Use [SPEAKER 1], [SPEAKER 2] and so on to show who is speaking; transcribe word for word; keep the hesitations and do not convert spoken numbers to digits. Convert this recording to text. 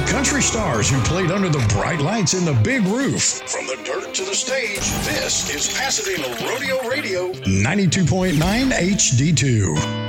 [SPEAKER 1] country stars who played under the bright lights in the big roof. From the dirt to the stage, this is Pasadena Rodeo Radio, ninety-two point nine H D two.